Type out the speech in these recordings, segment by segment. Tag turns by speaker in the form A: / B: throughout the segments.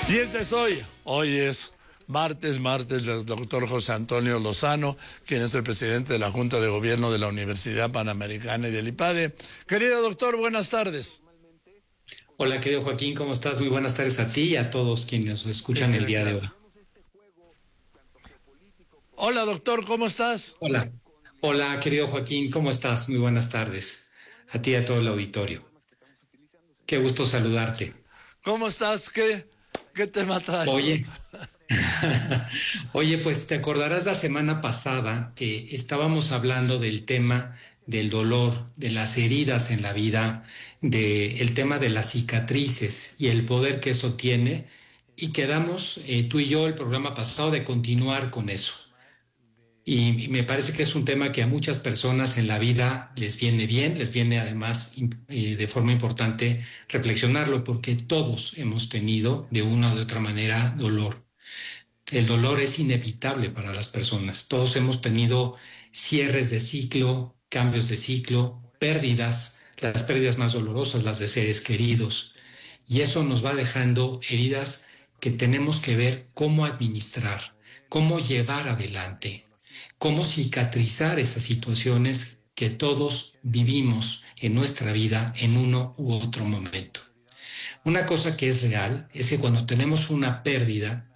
A: Y este es hoy. Hoy es martes del doctor José Antonio Lozano, quien es el presidente de la Junta de Gobierno de la Universidad Panamericana y del IPADE. Querido doctor, buenas tardes.
B: Hola, querido Joaquín, ¿cómo estás? Muy buenas tardes a ti y a todos quienes nos escuchan el día de hoy.
A: Hola, doctor, ¿cómo estás?
B: Hola. Hola, querido Joaquín, ¿cómo estás? Muy buenas tardes. A ti y a todo el auditorio. Qué gusto saludarte.
A: ¿Cómo estás? ¿Qué tema traes,
B: Oye,
A: doctor?
B: oye, pues te acordarás la semana pasada que estábamos hablando del tema del dolor, de las heridas en la vida, del tema de las cicatrices y el poder que eso tiene, y quedamos tú y yo el programa pasado de continuar con eso. Y me parece que es un tema que a muchas personas en la vida les viene bien, les viene además de forma importante reflexionarlo, porque todos hemos tenido de una o de otra manera dolor. El dolor es inevitable para las personas. Todos hemos tenido cierres de ciclo, cambios de ciclo, pérdidas, las pérdidas más dolorosas, las de seres queridos. Y eso nos va dejando heridas que tenemos que ver cómo administrar, cómo llevar adelante, cómo cicatrizar esas situaciones que todos vivimos en nuestra vida en uno u otro momento. Una cosa que es real es que cuando tenemos una pérdida,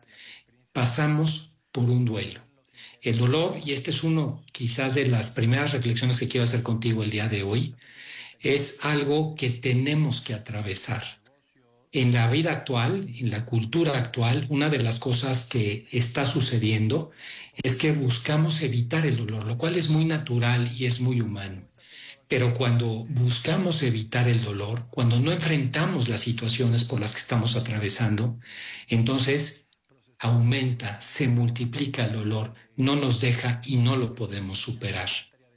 B: pasamos por un duelo. El dolor, y este es uno quizás de las primeras reflexiones que quiero hacer contigo el día de hoy, es algo que tenemos que atravesar. En la vida actual, en la cultura actual, una de las cosas que está sucediendo es que buscamos evitar el dolor, lo cual es muy natural y es muy humano. Pero cuando buscamos evitar el dolor, cuando no enfrentamos las situaciones por las que estamos atravesando, entonces aumenta, se multiplica el dolor, no nos deja y no lo podemos superar.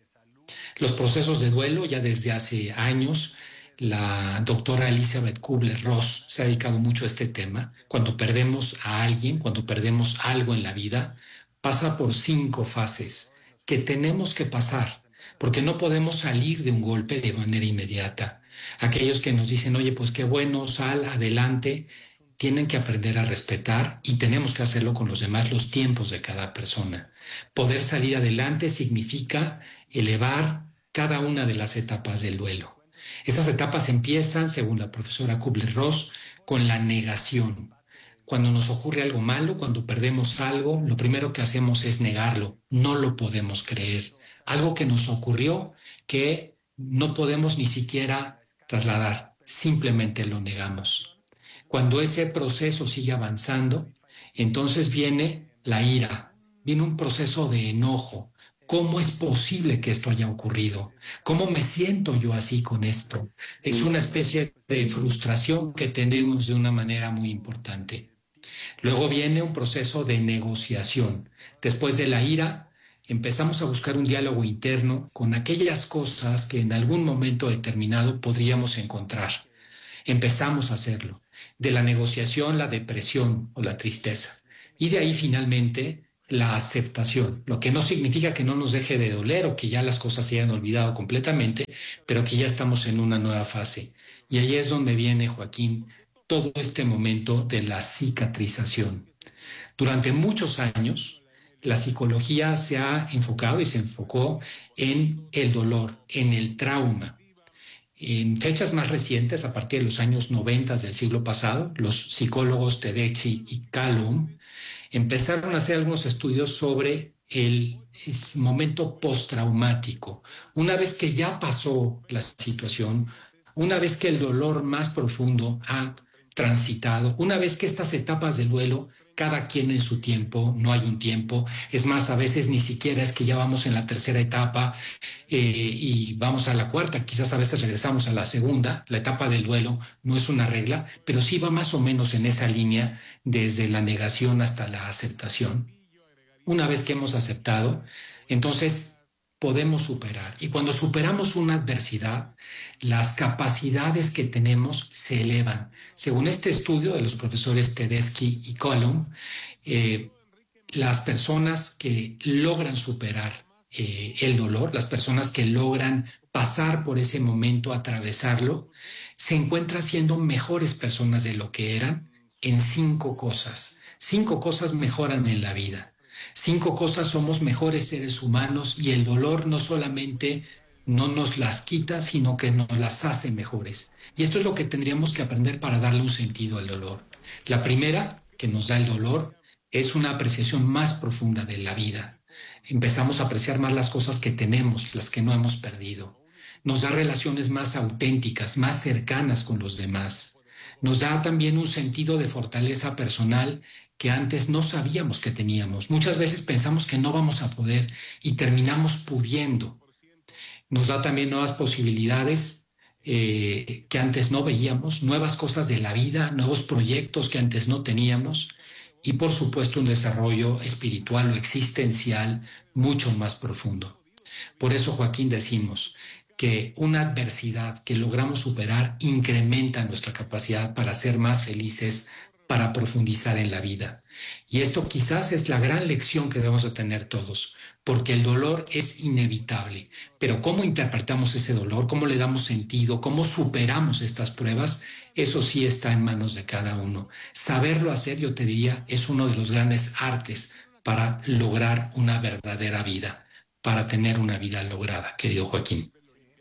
B: Los procesos de duelo, ya desde hace años, la doctora Elizabeth Kubler-Ross se ha dedicado mucho a este tema. Cuando perdemos a alguien, cuando perdemos algo en la vida, pasa por 5 fases que tenemos que pasar, porque no podemos salir de un golpe de manera inmediata. Aquellos que nos dicen, oye, pues qué bueno, sal adelante, tienen que aprender a respetar, y tenemos que hacerlo con los demás, los tiempos de cada persona. Poder salir adelante significa elevar cada una de las etapas del duelo. Esas etapas empiezan, según la profesora Kubler-Ross, con la negación. Cuando nos ocurre algo malo, cuando perdemos algo, lo primero que hacemos es negarlo. No lo podemos creer. Algo que nos ocurrió que no podemos ni siquiera trasladar, simplemente lo negamos. Cuando ese proceso sigue avanzando, entonces viene la ira, viene un proceso de enojo. ¿Cómo es posible que esto haya ocurrido? ¿Cómo me siento yo así con esto? Es una especie de frustración que tenemos de una manera muy importante. Luego viene un proceso de negociación. Después de la ira, empezamos a buscar un diálogo interno con aquellas cosas que en algún momento determinado podríamos encontrar. Empezamos a hacerlo. De la negociación, la depresión o la tristeza. Y de ahí finalmente la aceptación, lo que no significa que no nos deje de doler o que ya las cosas se hayan olvidado completamente, pero que ya estamos en una nueva fase. Y ahí es donde viene, Joaquín, todo este momento de la cicatrización. Durante muchos años, la psicología se ha enfocado y se enfocó en el dolor, en el trauma. En fechas más recientes, a partir de los años 90 del siglo pasado, los psicólogos Tedeschi y Callum empezaron a hacer algunos estudios sobre el momento postraumático. Una vez que ya pasó la situación, una vez que el dolor más profundo ha transitado, una vez que estas etapas del duelo, cada quien en su tiempo, no hay un tiempo, es más, a veces ni siquiera es que ya vamos en la tercera etapa y vamos a la cuarta, quizás a veces regresamos a la segunda, la etapa del duelo no es una regla, pero sí va más o menos en esa línea desde la negación hasta la aceptación. Una vez que hemos aceptado, entonces podemos superar. Y cuando superamos una adversidad, las capacidades que tenemos se elevan. Según este estudio de los profesores Tedeschi y Column, las personas que logran superar el dolor, las personas que logran pasar por ese momento, atravesarlo, se encuentran siendo mejores personas de lo que eran en 5 cosas. 5 cosas mejoran en la vida. 5 cosas somos mejores seres humanos y el dolor no solamente no nos las quita, sino que nos las hace mejores. Y esto es lo que tendríamos que aprender para darle un sentido al dolor. La primera que nos da el dolor es una apreciación más profunda de la vida. Empezamos a apreciar más las cosas que tenemos, las que no hemos perdido. Nos da relaciones más auténticas, más cercanas con los demás. Nos da también un sentido de fortaleza personal que antes no sabíamos que teníamos. Muchas veces pensamos que no vamos a poder y terminamos pudiendo. Nos da también nuevas posibilidades que antes no veíamos, nuevas cosas de la vida, nuevos proyectos que antes no teníamos y por supuesto un desarrollo espiritual o existencial mucho más profundo. Por eso, Joaquín, decimos que una adversidad que logramos superar incrementa nuestra capacidad para ser más felices, para profundizar en la vida. Y esto quizás es la gran lección que debemos de tener todos, porque el dolor es inevitable, pero cómo interpretamos ese dolor, cómo le damos sentido, cómo superamos estas pruebas, eso sí está en manos de cada uno. Saberlo hacer, yo te diría, es uno de los grandes artes para lograr una verdadera vida, para tener una vida lograda, querido Joaquín.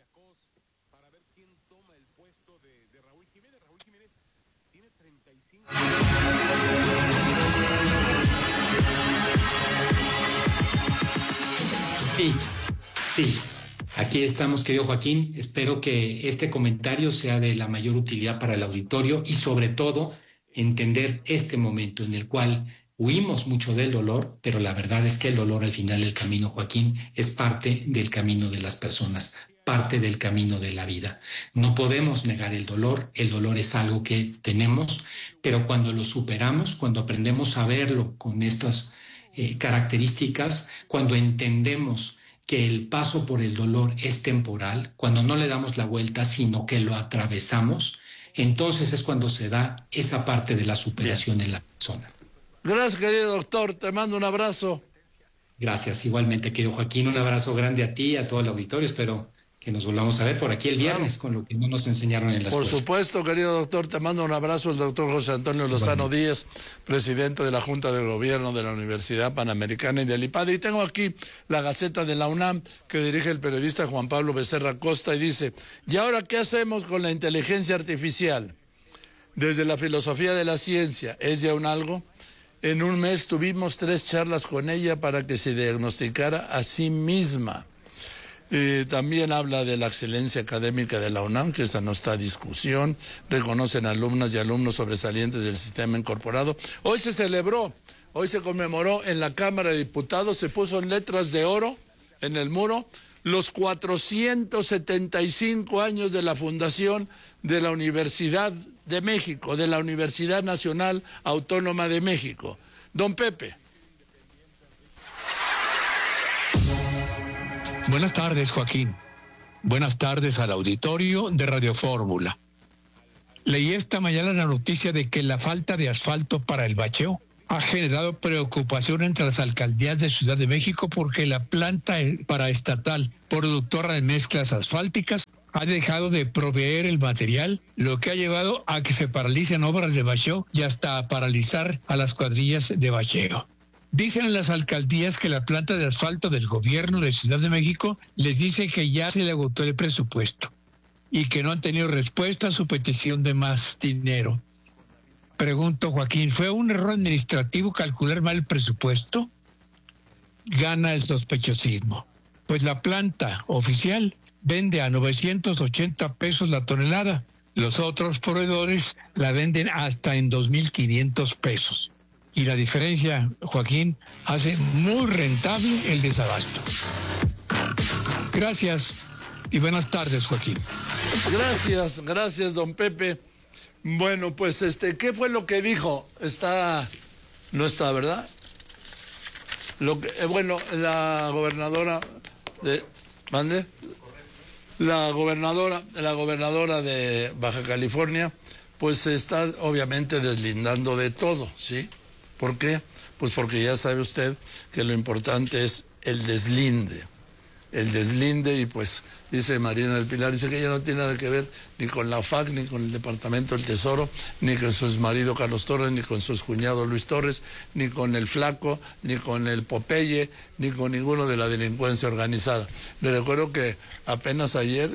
B: Sí, aquí estamos, querido Joaquín. Espero que este comentario sea de la mayor utilidad para el auditorio y sobre todo entender este momento en el cual huimos mucho del dolor, pero la verdad es que el dolor al final del camino, Joaquín, es parte del camino de las personas, parte del camino de la vida. No podemos negar el dolor es algo que tenemos, pero cuando lo superamos, cuando aprendemos a verlo con estas características, cuando entendemos que el paso por el dolor es temporal, cuando no le damos la vuelta, sino que lo atravesamos, entonces es cuando se da esa parte de la superación en la persona.
A: Gracias, querido doctor. Te mando un abrazo.
B: Gracias, igualmente, querido Joaquín. Un abrazo grande a ti y a todo el auditorio. Espero que nos volvamos a ver por aquí el viernes, con lo que no nos enseñaron en la escuela.
A: Por supuesto, querido doctor, te mando un abrazo, el doctor José Antonio Lozano Díaz, presidente de la Junta de Gobierno de la Universidad Panamericana y del IPADE. Y tengo aquí la Gaceta de la UNAM, que dirige el periodista Juan Pablo Becerra Costa, y dice: ¿y ahora qué hacemos con la inteligencia artificial? Desde la filosofía de la ciencia, ¿es ya un algo? En un mes tuvimos 3 charlas con ella para que se diagnosticara a sí misma. También habla de la excelencia académica de la UNAM, que esa no está a discusión. Reconocen alumnas y alumnos sobresalientes del sistema incorporado. Hoy se celebró, hoy se conmemoró en la Cámara de Diputados, se puso en letras de oro en el muro los 475 años de la fundación de la Universidad de México, de la Universidad Nacional Autónoma de México. Don Pepe.
C: Buenas tardes, Joaquín. Buenas tardes al auditorio de Radio Fórmula. Leí esta mañana la noticia de que la falta de asfalto para el bacheo ha generado preocupación entre las alcaldías de Ciudad de México porque la planta paraestatal productora de mezclas asfálticas ha dejado de proveer el material, lo que ha llevado a que se paralicen obras de bacheo y hasta a paralizar a las cuadrillas de bacheo. Dicen en las alcaldías que la planta de asfalto del gobierno de Ciudad de México les dice que ya se le agotó el presupuesto y que no han tenido respuesta a su petición de más dinero. Pregunto, Joaquín, ¿fue un error administrativo calcular mal el presupuesto? Gana el sospechosismo, pues la planta oficial vende a 980 pesos la tonelada. Los otros proveedores la venden hasta en 2,500 pesos. Y la diferencia, Joaquín, hace muy rentable el desabasto. Gracias y buenas tardes, Joaquín.
A: Gracias, don Pepe. Bueno, pues ¿qué fue lo que dijo? No está, ¿verdad? La gobernadora de ¿mande? La gobernadora de Baja California, pues se está obviamente deslindando de todo, ¿sí? ¿Por qué? Pues porque ya sabe usted que lo importante es el deslinde. el deslinde, y pues dice Marina del Pilar, dice que ella no tiene nada que ver ni con la FAC, ni con el Departamento del Tesoro, ni con su marido Carlos Torres, ni con su cuñado Luis Torres, ni con el Flaco, ni con el Popeye, ni con ninguno de la delincuencia organizada. Le recuerdo que apenas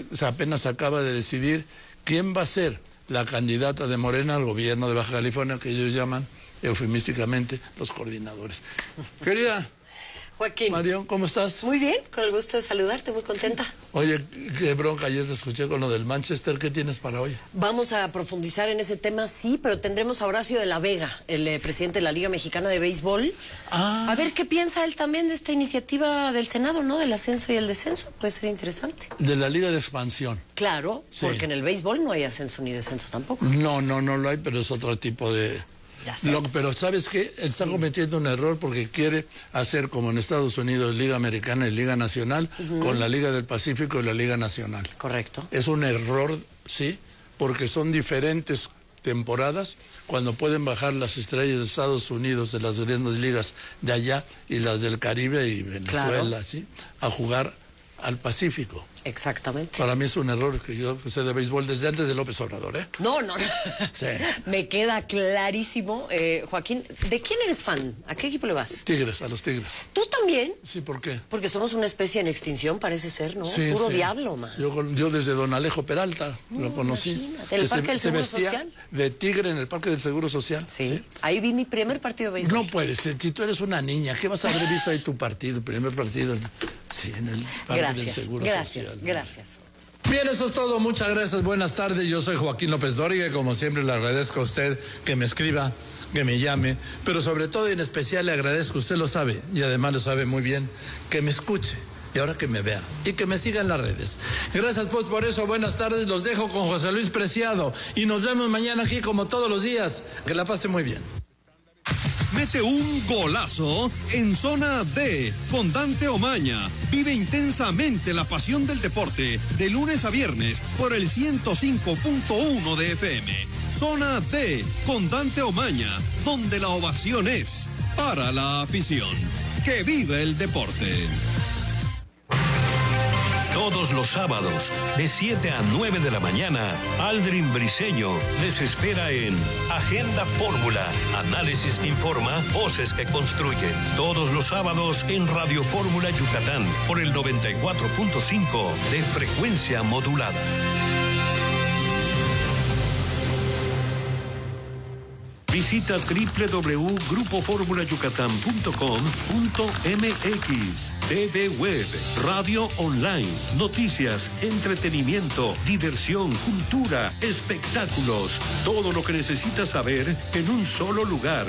A: acaba de decidir quién va a ser la candidata de Morena al gobierno de Baja California, que ellos llaman eufemísticamente los coordinadores. Querida
D: Joaquín.
A: Marión, ¿cómo estás?
D: Muy bien, con el gusto de saludarte, muy contenta.
A: Oye, qué bronca, ayer te escuché con lo del Manchester, ¿qué tienes para hoy?
D: Vamos a profundizar en ese tema, sí, pero tendremos a Horacio de la Vega, el presidente de la Liga Mexicana de Béisbol. A ver qué piensa él también de esta iniciativa del Senado, ¿no? Del ascenso y el descenso, puede ser interesante.
A: De la Liga de Expansión.
D: Claro, sí. Porque en el béisbol no hay ascenso ni descenso tampoco.
A: No lo hay, pero es otro tipo de... pero ¿sabes qué? Él está cometiendo un error porque quiere hacer como en Estados Unidos Liga Americana y Liga Nacional, con la Liga del Pacífico y la Liga Nacional.
D: Correcto.
A: Es un error, sí, porque son diferentes temporadas cuando pueden bajar las estrellas de Estados Unidos de las grandes ligas de allá y las del Caribe y Venezuela, claro, ¿sí?, a jugar al Pacífico.
D: Exactamente.
A: Para mí es un error que yo sé de béisbol desde antes de López Obrador, ¿eh?
D: No.
A: Sí.
D: Me queda clarísimo. Joaquín, ¿de quién eres fan? ¿A qué equipo le vas?
A: Tigres, a los Tigres.
D: ¿Tú también?
A: Sí, ¿por qué?
D: Porque somos una especie en extinción, parece ser, ¿no?
A: Sí,
D: Puro
A: sí.
D: Diablo, man.
A: Yo desde don Alejo Peralta lo conocí.
D: Imagínate, ¿el Parque del Seguro Social?
A: De tigre en el Parque del Seguro Social.
D: Sí. Ahí vi mi primer partido de béisbol.
A: No puedes, si tú eres una niña, ¿qué vas a haber visto ahí tu partido, primer partido? Sí, en el Parque del Seguro Social.
D: Gracias.
A: Bien, eso es todo. Muchas gracias. Buenas tardes. Yo soy Joaquín López Dóriga y como siempre le agradezco a usted que me escriba, que me llame, pero sobre todo y en especial le agradezco, usted lo sabe y además lo sabe muy bien, que me escuche y ahora que me vea y que me siga en las redes. Gracias pues por eso. Buenas tardes. Los dejo con José Luis Preciado y nos vemos mañana aquí como todos los días. Que la pase muy bien.
E: Mete un golazo en Zona D con Dante Omaña. Vive intensamente la pasión del deporte de lunes a viernes por el 105.1 de FM. Zona D con Dante Omaña, donde la ovación es para la afición. ¡Que vive el deporte!
F: Todos los sábados, de 7 a 9 de la mañana, Aldrin Briseño les espera en Agenda Fórmula. Análisis que informa, voces que construyen. Todos los sábados en Radio Fórmula Yucatán, por el 94.5 de frecuencia modulada. Visita www.grupoformulayucatán.com.mx. TV Web, radio online, noticias, entretenimiento, diversión, cultura, espectáculos. Todo lo que necesitas saber en un solo lugar.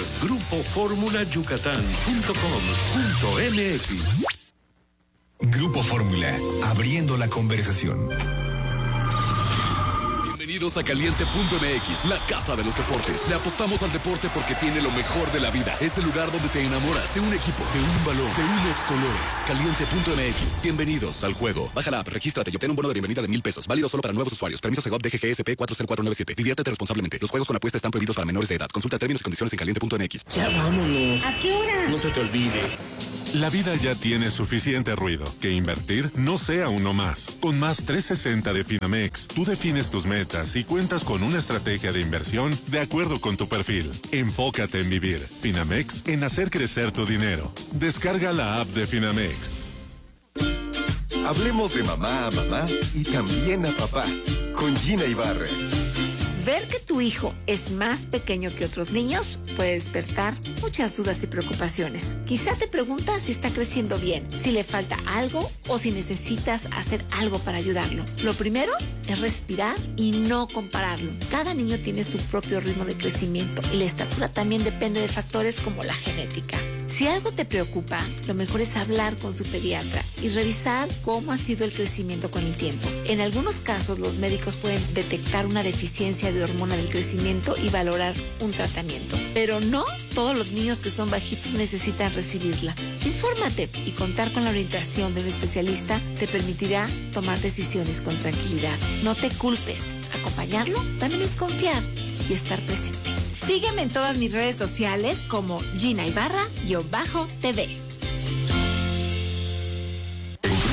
F: Grupoformulayucatán.com.mx.
G: Grupo Fórmula, abriendo la conversación.
H: Bienvenidos a Caliente.mx, la casa de los deportes. Le apostamos al deporte porque tiene lo mejor de la vida. Es el lugar donde te enamoras de un equipo, de un balón, de unos colores. Caliente.mx, bienvenidos al juego. Baja la app, regístrate y obtén un bono de bienvenida de $1,000. Válido solo para nuevos usuarios. Permiso Segov DGGSP 40497. Diviértete responsablemente. Los juegos con apuesta están prohibidos para menores de edad. Consulta términos y condiciones en Caliente.mx.
I: Ya vámonos.
J: ¿A qué hora?
I: No se te olvide.
K: La vida ya tiene suficiente ruido. Que invertir no sea uno más. Con Más 360 de Finamex, tú defines tus metas y cuentas con una estrategia de inversión de acuerdo con tu perfil. Enfócate en vivir. Finamex, en hacer crecer tu dinero. Descarga la app de Finamex.
G: Hablemos de mamá a mamá y también a papá. Con Gina Ibarra.
J: Ver que tu hijo es más pequeño que otros niños puede despertar muchas dudas y preocupaciones. Quizá te preguntas si está creciendo bien, si le falta algo o si necesitas hacer algo para ayudarlo. Lo primero es respirar y no compararlo. Cada niño tiene su propio ritmo de crecimiento y la estatura también depende de factores como la genética. Si algo te preocupa, lo mejor es hablar con su pediatra y revisar cómo ha sido el crecimiento con el tiempo. En algunos casos, los médicos pueden detectar una deficiencia de hormona del crecimiento y valorar un tratamiento. Pero no todos los niños que son bajitos necesitan recibirla. Infórmate y contar con la orientación de un especialista te permitirá tomar decisiones con tranquilidad. No te culpes. Acompañarlo también es confiar y estar presente. Sígueme en todas mis redes sociales como Gina Ibarra-TV.
G: En Grupo Fórmula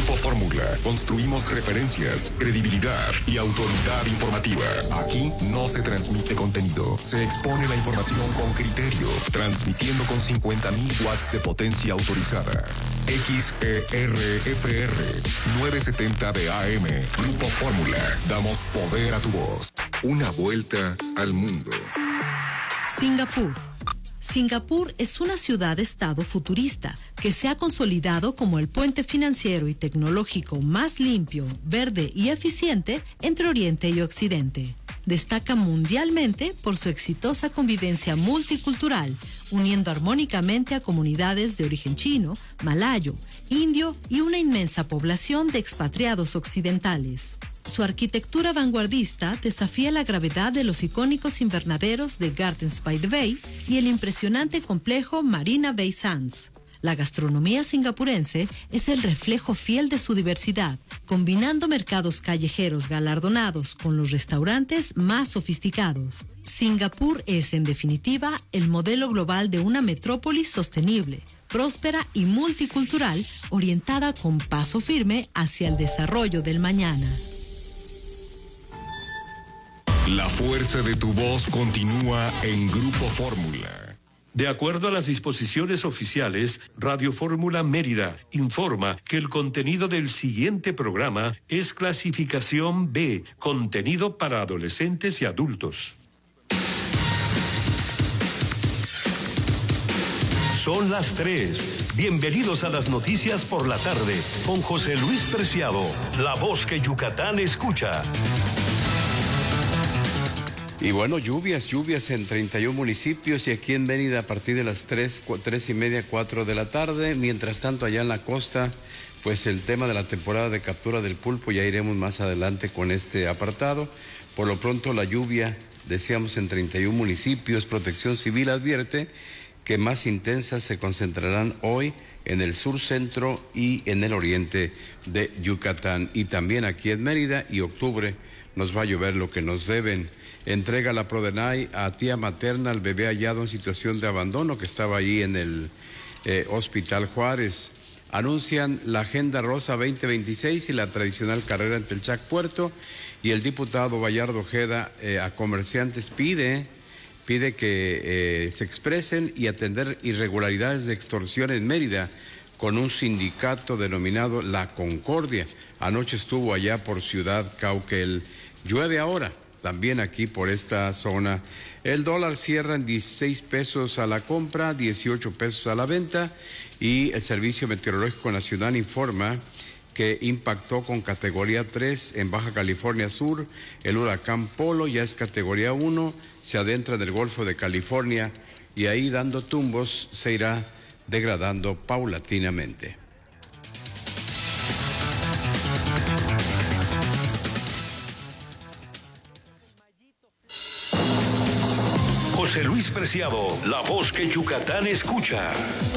I: Fórmula. Construimos referencias, credibilidad y autoridad informativa. Aquí no se transmite contenido, se expone la información con criterio, transmitiendo con 50.000 watts de potencia autorizada. XERFR 970 de AM. Grupo Fórmula. Damos poder a tu voz. Una vuelta al mundo.
L: Singapur. Singapur es una ciudad-estado futurista que se ha consolidado como el puente financiero y tecnológico más limpio, verde y eficiente entre Oriente y Occidente. Destaca mundialmente por su exitosa convivencia multicultural, uniendo armónicamente a comunidades de origen chino, malayo, indio y una inmensa población de expatriados occidentales. Su arquitectura vanguardista desafía la gravedad de los icónicos invernaderos de Gardens by the Bay y el impresionante complejo Marina Bay Sands. La gastronomía singapurense es el reflejo fiel de su diversidad, combinando mercados callejeros galardonados con los restaurantes más sofisticados. Singapur es, en definitiva, el modelo global de una metrópolis sostenible, próspera y multicultural, orientada con paso firme hacia el desarrollo del mañana.
I: La fuerza de tu voz continúa en Grupo Fórmula.
F: De acuerdo a las disposiciones oficiales, Radio Fórmula Mérida informa que el contenido del siguiente programa es clasificación B, contenido para adolescentes y adultos. Son las 3. Bienvenidos a las noticias por la tarde con José Luis Preciado, la voz que Yucatán escucha.
M: Y bueno, lluvias en 31 municipios y aquí en Mérida a partir de las 3:30, 4 de la tarde. Mientras tanto, allá en la costa, pues el tema de la temporada de captura del pulpo, ya iremos más adelante con este apartado. Por lo pronto, la lluvia, decíamos, en 31 municipios. Protección Civil advierte que más intensas se concentrarán hoy en el sur centro y en el oriente de Yucatán. Y también aquí en Mérida, y octubre nos va a llover lo que nos deben. Entrega la Prodenay a tía materna al bebé hallado en situación de abandono que estaba ahí en el Hospital Juárez. Anuncian la Agenda Rosa 2026 y la tradicional carrera en Telchac Puerto. Y el diputado Bayardo Ojeda a comerciantes pide que se expresen y atender irregularidades de extorsión en Mérida con un sindicato denominado La Concordia. Anoche estuvo allá por Ciudad Cauquel. Llueve ahora también aquí por esta zona. El dólar cierra en 16 pesos a la compra, 18 pesos a la venta, y el Servicio Meteorológico Nacional informa que impactó con categoría 3 en Baja California Sur. El huracán Polo ya es categoría 1, se adentra en el Golfo de California y ahí dando tumbos se irá degradando paulatinamente.
F: José Luis Preciado, la voz que Yucatán escucha.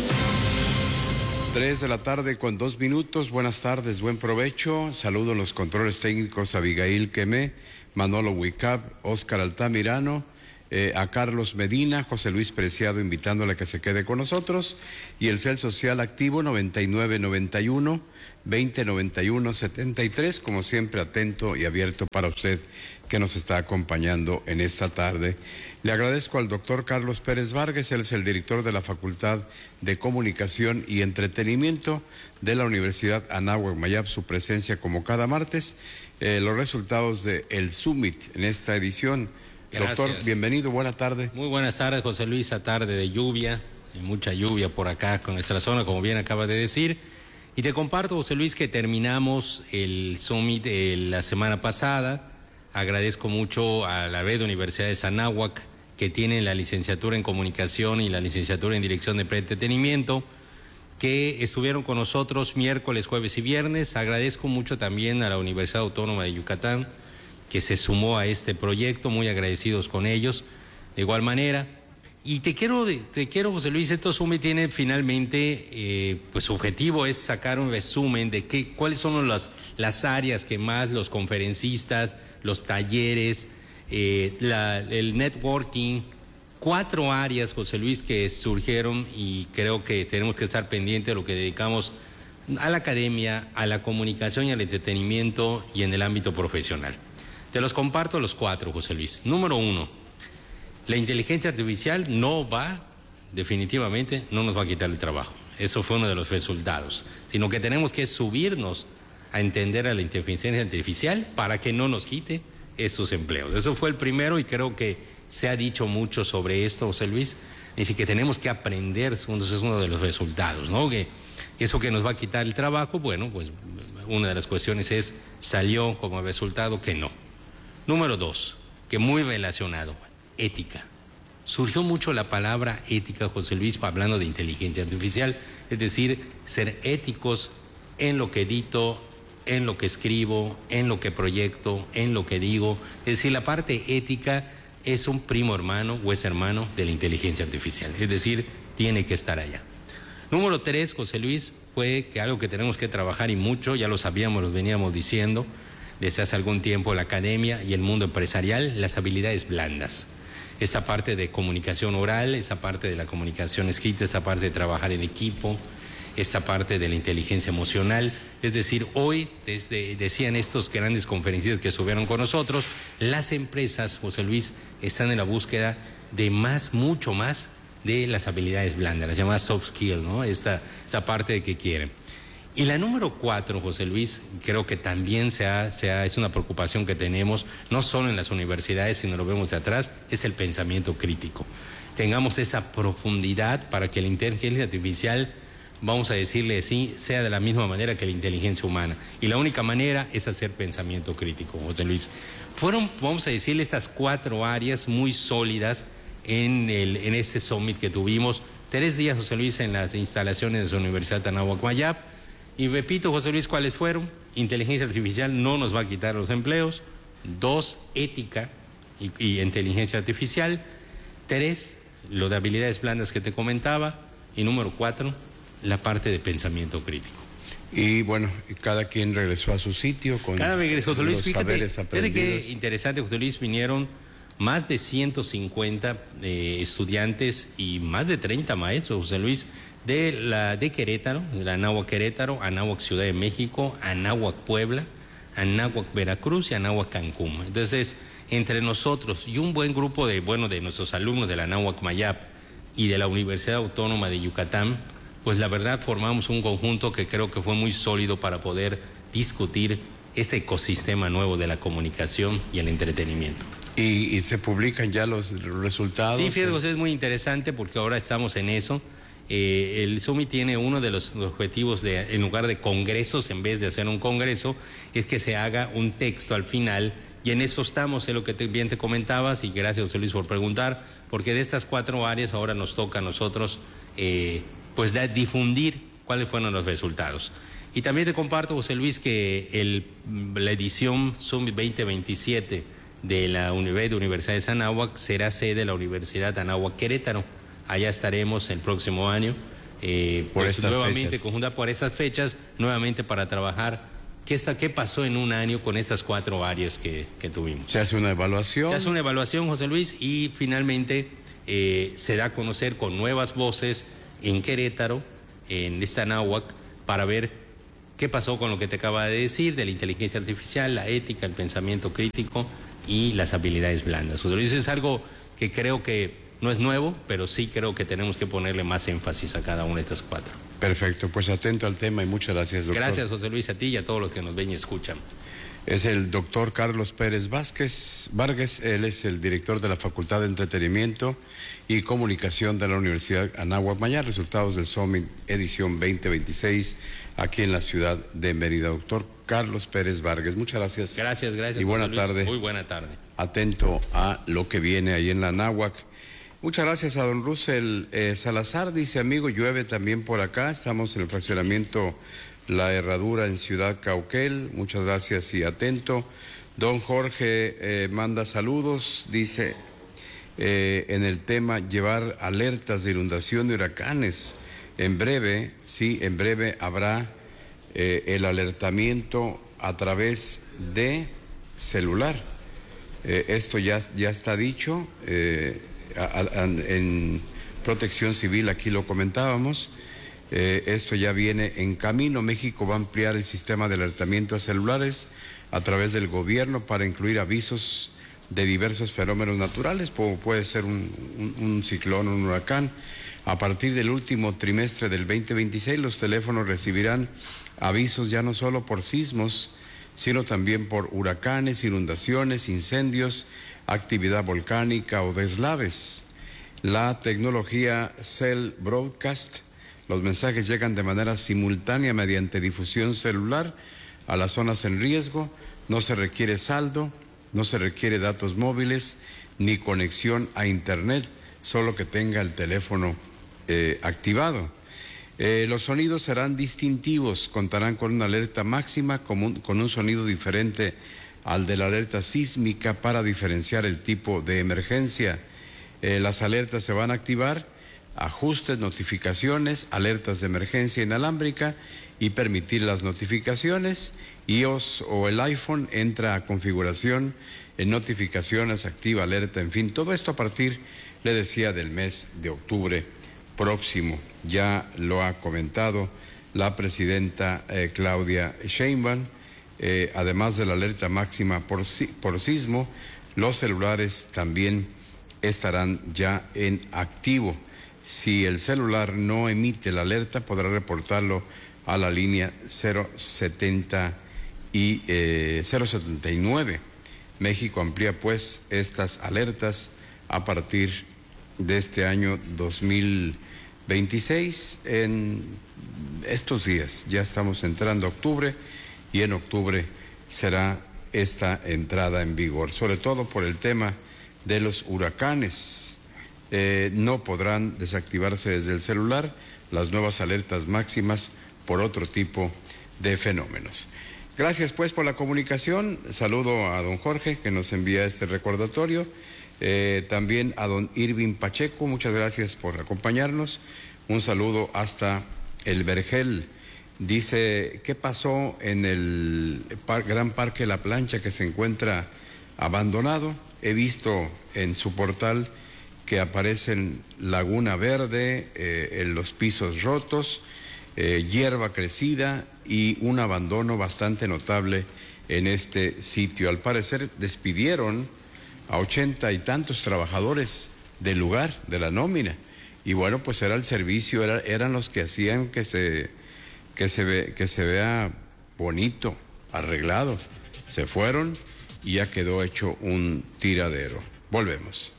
M: 3 de la tarde con 2 minutos. Buenas tardes, buen provecho. Saludo a los controles técnicos Abigail Quemé, Manolo Huicap, Óscar Altamirano, a Carlos Medina, José Luis Preciado invitándole a que se quede con nosotros, y el cel social activo 9991 2091 73, como siempre atento y abierto para usted que nos está acompañando en esta tarde. Le agradezco al doctor Carlos Pérez Vargas, él es el director de la Facultad de Comunicación y Entretenimiento de la Universidad Anáhuac Mayap, su presencia como cada martes, los resultados del Summit en esta edición.
N: Gracias.
M: Doctor, bienvenido, buena tarde.
N: Muy buenas tardes, José Luis, a tarde de lluvia, y mucha lluvia por acá con nuestra zona, como bien acaba de decir. Y te comparto, José Luis, que terminamos el Summit la semana pasada. Agradezco mucho a la red de Universidades Anáhuac, que tienen la licenciatura en Comunicación y la licenciatura en Dirección de Entretenimiento, que estuvieron con nosotros miércoles, jueves y viernes. Agradezco mucho también a la Universidad Autónoma de Yucatán, que se sumó a este proyecto, muy agradecidos con ellos, de igual manera. Y te quiero, José Luis, esto Summit tiene finalmente, pues su objetivo es sacar un resumen de cuáles son las áreas que más los conferencistas, los talleres, el networking, 4 áreas, José Luis, que surgieron, y creo que tenemos que estar pendientes de lo que dedicamos a la academia, a la comunicación y al entretenimiento y en el ámbito profesional. Te los comparto los 4, José Luis. Número 1, la inteligencia artificial definitivamente no nos va a quitar el trabajo. Eso fue uno de los resultados, sino que tenemos que subirnos a entender a la inteligencia artificial para que no nos quite esos empleos. Eso fue el primero y creo que se ha dicho mucho sobre esto, José Luis. Es decir, que tenemos que aprender, es uno de los resultados, ¿no? Que eso que nos va a quitar el trabajo, bueno, pues una de las cuestiones salió como resultado que no. Número 2, que muy relacionado, ética. Surgió mucho la palabra ética, José Luis, hablando de inteligencia artificial, es decir, ser éticos en lo que edito, en lo que escribo, en lo que proyecto, en lo que digo. Es decir, la parte ética es un primo hermano o es hermano de la inteligencia artificial, es decir, tiene que estar allá. Número 3, José Luis, fue que algo que tenemos que trabajar y mucho, ya lo sabíamos, lo veníamos diciendo desde hace algún tiempo, la academia y el mundo empresarial, las habilidades blandas. Esa parte de comunicación oral, esa parte de la comunicación escrita, esa parte de trabajar en equipo, esta parte de la inteligencia emocional. Es decir, hoy, decían estos grandes conferencistas que estuvieron con nosotros, las empresas, José Luis, están en la búsqueda de mucho más de las habilidades blandas, las llamadas soft skills, ¿no? Esa parte de que quieren. Y la número 4, José Luis, creo que también es una preocupación que tenemos, no solo en las universidades, sino lo vemos de atrás, es el pensamiento crítico. Tengamos esa profundidad para que la inteligencia artificial, vamos a decirle así, sea de la misma manera que la inteligencia humana. Y la única manera es hacer pensamiento crítico, José Luis. Fueron, vamos a decirle, estas 4 áreas muy sólidas en este summit que tuvimos. 3 días, José Luis, en las instalaciones de su Universidad de Anáhuac Mayap. Y repito, José Luis, ¿cuáles fueron? Inteligencia artificial no nos va a quitar los empleos. 2, ética y inteligencia artificial. 3, lo de habilidades blandas que te comentaba. Y número 4, la parte de pensamiento crítico.
M: Y bueno, cada quien regresó a su sitio con
N: José Luis,
M: los saberes aprendidos.
N: Fíjate qué interesante, José Luis, vinieron más de 150 estudiantes y más de 30 maestros, José Luis, de Querétaro, de la Anáhuac Querétaro, Anáhuac Ciudad de México, Anáhuac Puebla, Anáhuac Veracruz y Anáhuac Cancún. Entonces, entre nosotros y un buen grupo de nuestros alumnos de la Anáhuac Mayap y de la Universidad Autónoma de Yucatán, pues la verdad formamos un conjunto que creo que fue muy sólido para poder discutir este ecosistema nuevo de la comunicación y el entretenimiento.
M: ¿Y se publican ya los resultados?
N: Sí, fíjate, José, es muy interesante porque ahora estamos en eso. El Summit tiene uno de los objetivos en lugar de congresos, en vez de hacer un congreso, es que se haga un texto al final, y en eso estamos, es lo que bien te comentabas, y gracias, José Luis, por preguntar, porque de estas 4 áreas ahora nos toca a nosotros difundir cuáles fueron los resultados. Y también te comparto, José Luis, que la edición Summit 2027 de la Universidad de Anáhuac será sede de la Universidad Anáhuac Querétaro. Allá estaremos el próximo año, nuevamente conjunta por estas fechas, nuevamente para trabajar qué pasó en un año con estas 4 áreas que tuvimos.
M: ¿Se hace una evaluación?
N: Se hace una evaluación, José Luis, y finalmente se da a conocer con nuevas voces en Querétaro, en esta Anáhuac, para ver qué pasó con lo que te acaba de decir, de la inteligencia artificial, la ética, el pensamiento crítico y las habilidades blandas. José Luis, es algo que creo que no es nuevo, pero sí creo que tenemos que ponerle más énfasis a cada una de estas 4.
M: Perfecto, pues atento al tema y muchas gracias, doctor.
N: Gracias, José Luis, a ti y a todos los que nos ven y escuchan.
M: Es el doctor Carlos Pérez Vargas, él es el director de la Facultad de Entretenimiento y Comunicación de la Universidad Anáhuac Mayap, resultados del Summit edición 2026 aquí en la ciudad de Mérida. Doctor Carlos Pérez Vargas, muchas gracias.
N: Gracias.
M: Y buena tarde.
N: Muy buena tarde.
M: Atento a lo que viene ahí en la Anáhuac. Muchas gracias a don Russell Salazar, dice amigo, llueve también por acá, estamos en el fraccionamiento La Herradura en Ciudad Cauquel, muchas gracias y atento. Don Jorge manda saludos, dice en el tema llevar alertas de inundación de huracanes, en breve habrá el alertamiento a través de celular, esto ya está dicho, en Protección Civil aquí lo comentábamos, Esto ya viene en camino. México va a ampliar el sistema de alertamiento a celulares a través del gobierno para incluir avisos de diversos fenómenos naturales, como puede ser un ciclón, un huracán. A partir del último trimestre del 2026, los teléfonos recibirán avisos ya no solo por sismos, sino también por huracanes, inundaciones, incendios, actividad volcánica o deslaves. La tecnología Cell Broadcast, los mensajes llegan de manera simultánea mediante difusión celular a las zonas en riesgo. No se requiere saldo, no se requiere datos móviles ni conexión a internet, solo que tenga el teléfono activado. Los sonidos serán distintivos, contarán con una alerta máxima con un sonido diferente al de la alerta sísmica para diferenciar el tipo de emergencia. Las alertas se van a activar, ajustes, notificaciones, alertas de emergencia inalámbrica y permitir las notificaciones. iOS o el iPhone entra a configuración, en notificaciones, activa alerta, en fin, todo esto a partir, le decía, del mes de octubre próximo. Ya lo ha comentado la presidenta Claudia Sheinbaum. Además de la alerta máxima por sismo, los celulares también estarán ya en activo. Si el celular no emite la alerta, podrá reportarlo a la línea 079. México amplía pues estas alertas a partir de este año 2026. En estos días ya estamos entrando a octubre y en octubre será esta entrada en vigor, sobre todo por el tema de los huracanes. No podrán desactivarse desde el celular las nuevas alertas máximas por otro tipo de fenómenos. Gracias pues por la comunicación. Saludo a don Jorge que nos envía este recordatorio. También a don Irving Pacheco, muchas gracias por acompañarnos. Un saludo hasta el Vergel. Dice, ¿qué pasó en el Gran Parque La Plancha que se encuentra abandonado? He visto en su portal que aparecen laguna verde, en los pisos rotos, hierba crecida y un abandono bastante notable en este sitio. Al parecer despidieron a 80 y tantos trabajadores del lugar, de la nómina, y bueno, pues era el servicio, eran los que hacían que se vea bonito, arreglado. Se fueron y ya quedó hecho un tiradero. Volvemos.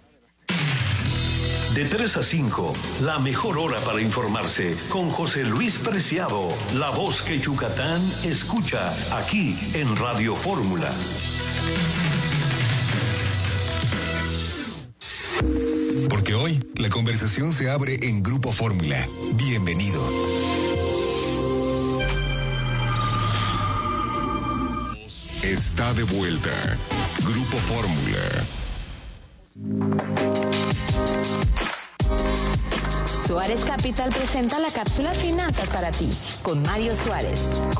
F: De 3 a 5, la mejor hora para informarse con José Luis Preciado, la voz que Yucatán escucha aquí en Radio Fórmula.
I: Porque hoy la conversación se abre en Grupo Fórmula. Bienvenido. Está de vuelta. Grupo Fórmula.
O: Suárez Capital presenta la cápsula Finanzas para ti, con Mario Suárez.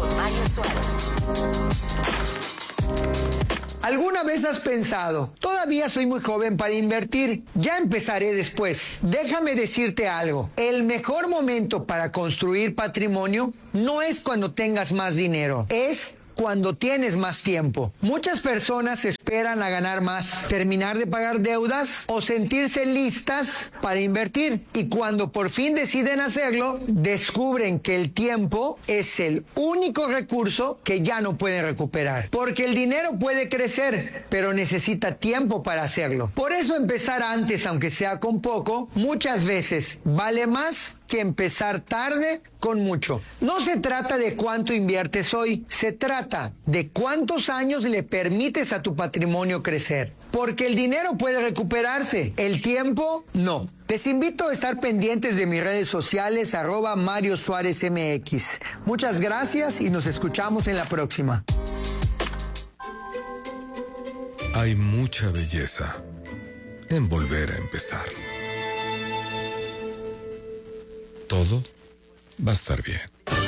P: ¿Alguna vez has pensado, todavía soy muy joven para invertir, ya empezaré después? Déjame decirte algo, el mejor momento para construir patrimonio no es cuando tengas más dinero, es cuando tienes más tiempo. Muchas personas esperan a ganar más, terminar de pagar deudas o sentirse listas para invertir. Y cuando por fin deciden hacerlo, descubren que el tiempo es el único recurso que ya no pueden recuperar. Porque el dinero puede crecer, pero necesita tiempo para hacerlo. Por eso empezar antes, aunque sea con poco, muchas veces vale más que empezar tarde con mucho. No se trata de cuánto inviertes hoy, se trata de cuántos años le permites a tu patrimonio crecer. Porque el dinero puede recuperarse, el tiempo no. Les invito a estar pendientes de mis redes sociales, @Mario Suárez MX. Muchas gracias y nos escuchamos en la próxima.
I: Hay mucha belleza en volver a empezar. Todo va a estar bien.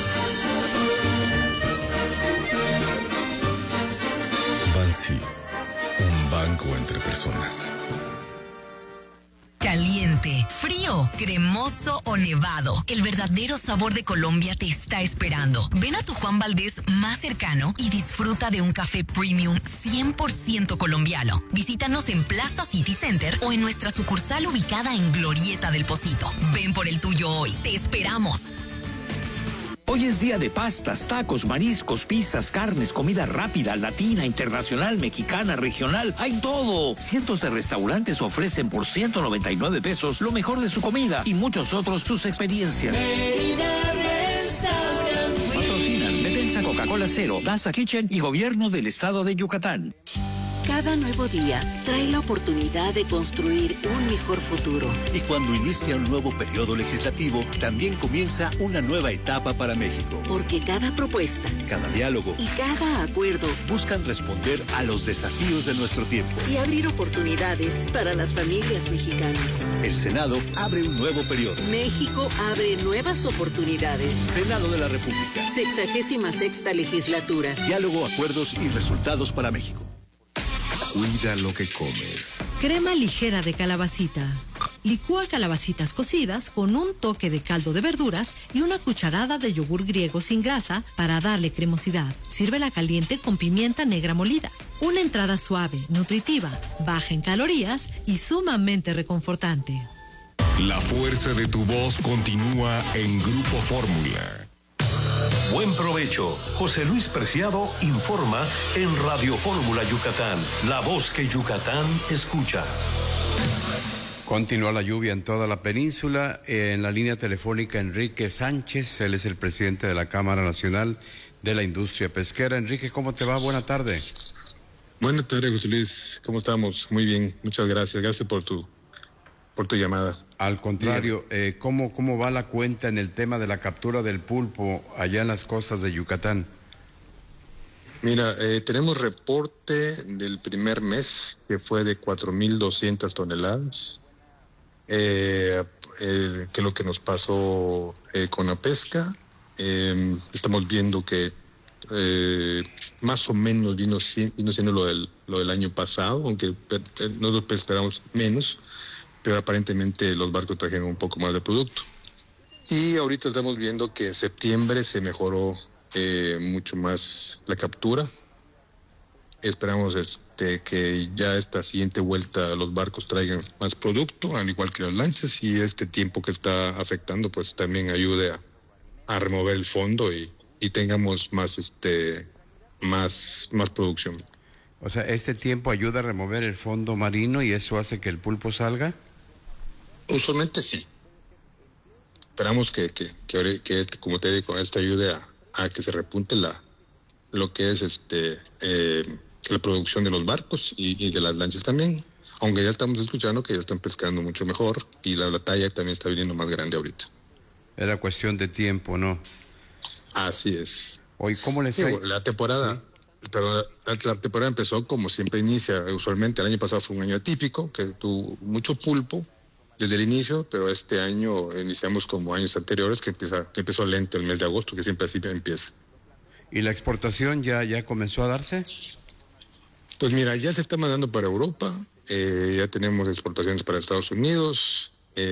I: Bansi, un banco entre personas.
Q: Caliente, frío, cremoso o nevado. El verdadero sabor de Colombia te está esperando. Ven a tu Juan Valdez más cercano y disfruta de un café premium 100% colombiano. Visítanos en Plaza City Center o en nuestra sucursal ubicada en Glorieta del Pocito. Ven por el tuyo hoy. Te esperamos.
R: Hoy es día de pastas, tacos, mariscos, pizzas, carnes, comida rápida, latina, internacional, mexicana, regional. ¡Hay todo! Cientos de restaurantes ofrecen por 199 pesos lo mejor de su comida y muchos otros sus experiencias. Patrocinan Defensa Coca-Cola Cero, Daza Kitchen y Gobierno del Estado de Yucatán.
S: Cada nuevo día trae la oportunidad de construir un mejor futuro.
T: Y cuando inicia un nuevo periodo legislativo, también comienza una nueva etapa para México.
S: Porque cada propuesta,
T: cada diálogo
S: y cada acuerdo
T: buscan responder a los desafíos de nuestro tiempo.
S: Y abrir oportunidades para las familias mexicanas.
T: El Senado abre un nuevo periodo.
S: México abre nuevas oportunidades.
T: Senado de la República.
S: 66ª legislatura.
T: Diálogo, acuerdos y resultados para México.
I: Cuida lo que comes.
L: Crema ligera de calabacita. Licúa calabacitas cocidas con un toque de caldo de verduras y una cucharada de yogur griego sin grasa para darle cremosidad. Sírvela caliente con pimienta negra molida. Una entrada suave, nutritiva, baja en calorías y sumamente reconfortante.
I: La fuerza de tu voz continúa en Grupo Fórmula.
F: Buen provecho. José Luis Preciado informa en Radio Fórmula Yucatán, la voz que Yucatán escucha.
M: Continúa la lluvia en toda la península. En la línea telefónica Enrique Sánchez, él es el presidente de la Cámara Nacional de la Industria Pesquera. Enrique, ¿cómo te va? Buena tarde.
U: Buenas tardes, José Luis. ¿Cómo estamos? Muy bien, muchas gracias. Gracias por tu llamada.
M: Al contrario, ¿cómo va la cuenta en el tema de la captura del pulpo allá en las costas de Yucatán?
U: Mira, tenemos reporte del primer mes que fue de 4.200 toneladas, que es lo que nos pasó con la pesca. Estamos viendo que más o menos vino siendo lo del año pasado, aunque nosotros esperamos menos, pero aparentemente los barcos trajeron un poco más de producto. Y ahorita estamos viendo que en septiembre se mejoró mucho más la captura. Esperamos que ya esta siguiente vuelta los barcos traigan más producto, al igual que las lanchas, y este tiempo que está afectando pues también ayude a remover el fondo y tengamos más producción.
M: O sea, ¿este tiempo ayuda a remover el fondo marino y eso hace que el pulpo salga?
U: Usualmente sí. Esperamos que como te digo, esto ayude a que se repunte lo que es la producción de los barcos y de las lanchas también. Aunque ya estamos escuchando que ya están pescando mucho mejor y la talla también está viniendo más grande ahorita.
M: Era cuestión de tiempo, ¿no?
U: Así es.
M: Hoy, ¿cómo les ha...
U: La temporada... ¿Sí? Pero la temporada empezó como siempre inicia. Usualmente el año pasado fue un año atípico, que tuvo mucho pulpo desde el inicio, pero este año iniciamos como años anteriores, que empezó lento el mes de agosto, que siempre así empieza.
M: ¿Y la exportación ya comenzó a darse?
U: Pues mira, ya se está mandando para Europa, ya tenemos exportaciones para Estados Unidos,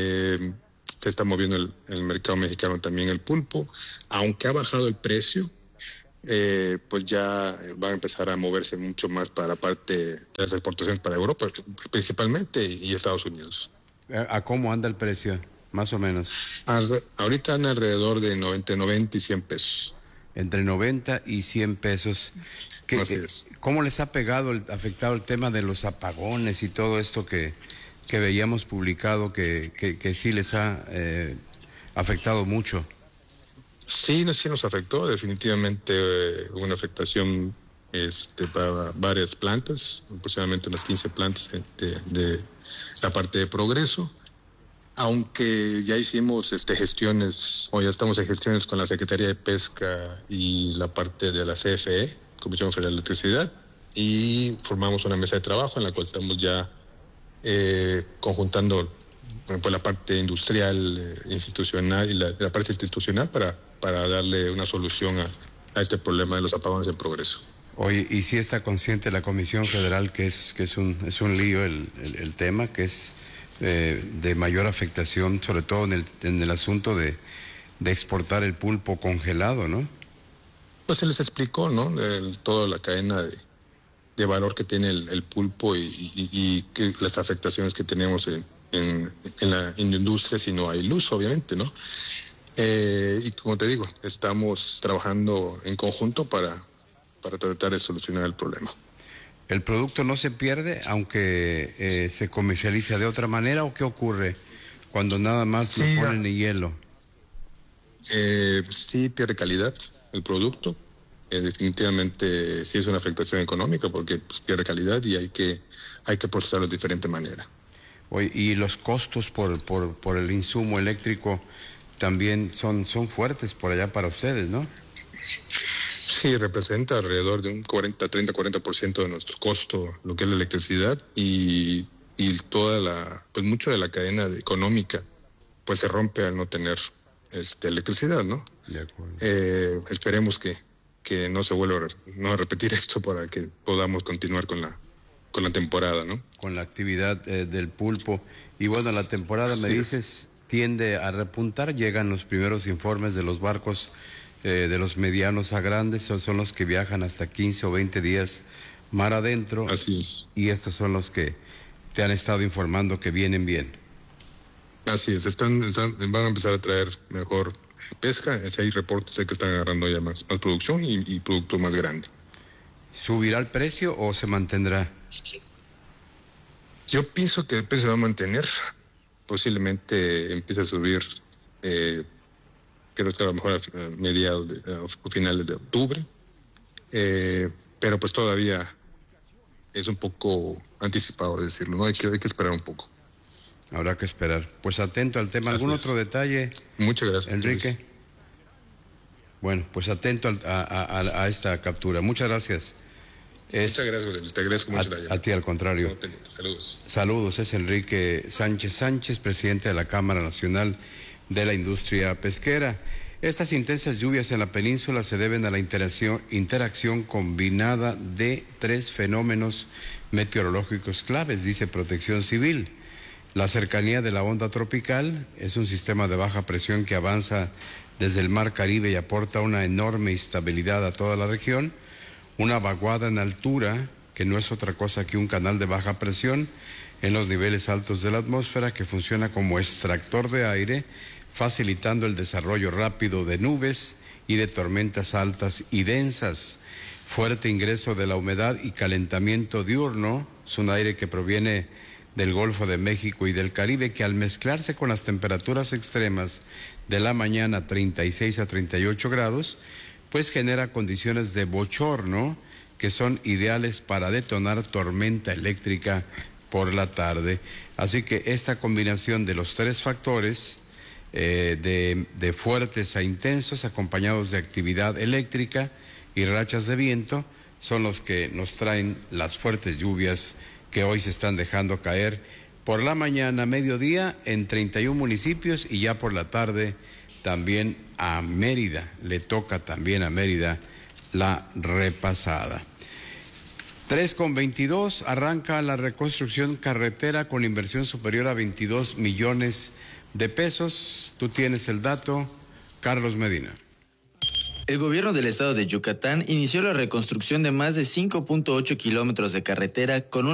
U: se está moviendo el mercado mexicano también el pulpo, aunque ha bajado el precio. Pues ya va a empezar a moverse mucho más para la parte de las exportaciones para Europa, principalmente, y Estados Unidos.
M: ¿A cómo anda el precio, más o menos?
U: Ahorita anda alrededor de 90 y 100 pesos.
M: Entre 90 y 100 pesos. ¿Cómo les ha afectado el tema de los apagones y todo esto que veíamos publicado, que sí les ha afectado mucho?
U: Sí nos afectó, definitivamente una afectación para varias plantas, aproximadamente unas 15 plantas de la parte de Progreso, aunque ya hicimos gestiones, o ya estamos en gestiones con la Secretaría de Pesca y la parte de la CFE, Comisión Federal de Electricidad, y formamos una mesa de trabajo en la cual estamos ya conjuntando pues, la parte industrial, institucional y la parte institucional para darle una solución a este problema de los apagones en Progreso.
M: Oye, ¿y si está consciente la Comisión Federal que es un lío el tema, que es de mayor afectación, sobre todo en el asunto de exportar el pulpo congelado, ¿no?
U: Pues se les explicó, ¿no? Toda la cadena de valor que tiene el pulpo y las afectaciones que tenemos en la industria si no hay luz, obviamente, ¿no? Y como te digo, estamos trabajando en conjunto para tratar de solucionar el problema.
M: ¿El producto no se pierde aunque se comercializa de otra manera o qué ocurre cuando nada más lo ponen en hielo?
U: Sí pierde calidad el producto. Definitivamente sí es una afectación económica porque pues, pierde calidad y hay que procesarlo de diferente manera.
M: Oye, y los costos por el insumo eléctrico también son fuertes por allá para ustedes, ¿no?
U: Sí, representa alrededor de un 30-40% de nuestro costo, lo que es la electricidad y toda pues mucho de la cadena económica pues se rompe al no tener electricidad, ¿no?
M: De acuerdo.
U: Esperemos que no se vuelva a repetir esto para que podamos continuar con la temporada, ¿no?
M: Con la actividad del pulpo. Y bueno, la temporada, me dices, tiende a repuntar, llegan los primeros informes de los barcos de los medianos a grandes, son los que viajan hasta 15 o 20 días mar adentro.
U: Así es.
M: Y estos son los que te han estado informando que vienen bien.
U: Así es, van a empezar a traer mejor pesca, si hay reportes de que están agarrando ya más producción y producto más grande.
M: ¿Subirá el precio o se mantendrá?
U: Yo pienso que el precio va a mantener, posiblemente empiece a subir, creo que a lo mejor a mediados o finales de octubre, pero pues todavía es un poco anticipado decirlo, ¿no? Hay que esperar un poco.
M: Habrá que esperar. Pues atento al tema. ¿Algún otro detalle?
U: Muchas gracias,
M: Enrique.
U: Luis.
M: Bueno, pues atento a esta captura. Muchas gracias.
U: Muchas gracias, te agradezco mucho la llamada.
M: A ti, al contrario.
U: Saludos.
M: Saludos, es Enrique Sánchez, presidente de la Cámara Nacional de la Industria Pesquera. Estas intensas lluvias en la península se deben a la interacción combinada de 3 fenómenos meteorológicos claves, dice Protección Civil. La cercanía de la onda tropical es un sistema de baja presión que avanza desde el Mar Caribe y aporta una enorme estabilidad a toda la región. Una vaguada en altura, que no es otra cosa que un canal de baja presión en los niveles altos de la atmósfera que funciona como extractor de aire, facilitando el desarrollo rápido de nubes y de tormentas altas y densas. Fuerte ingreso de la humedad y calentamiento diurno, es un aire que proviene del Golfo de México y del Caribe, que al mezclarse con las temperaturas extremas de la mañana, 36 a 38 grados, pues genera condiciones de bochorno que son ideales para detonar tormenta eléctrica por la tarde. Así que esta combinación de los 3 factores, de fuertes a intensos, acompañados de actividad eléctrica y rachas de viento, son los que nos traen las fuertes lluvias que hoy se están dejando caer por la mañana, mediodía, en 31 municipios y ya por la tarde también a Mérida. Le toca también a Mérida la repasada. 3:22, arranca la reconstrucción carretera con inversión superior a 22 millones de pesos. Tú tienes el dato, Carlos Medina.
B: El gobierno del estado de Yucatán inició la reconstrucción de más de 5.8 kilómetros de carretera con un